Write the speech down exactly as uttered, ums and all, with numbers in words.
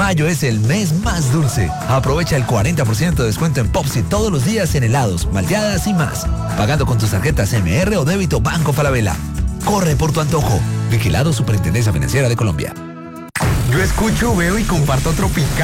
Mayo es el mes más dulce. Aprovecha el cuarenta por ciento de descuento en Popsi todos los días en helados, malteadas y más. Pagando con tus tarjetas M R o débito Banco Falabella. Corre por tu antojo. Vigilado Superintendencia Financiera de Colombia. Yo escucho, veo y comparto Tropical.